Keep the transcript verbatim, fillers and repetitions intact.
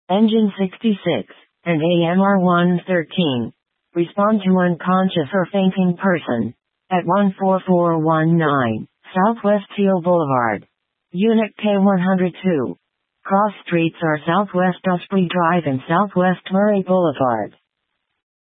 Engine sixty-six, and A M R one thirteen. Respond to unconscious or fainting person. At one four four one nine, Southwest Teal Boulevard. Unit K one oh two. Cross streets are Southwest Osprey Drive and Southwest Murray Boulevard.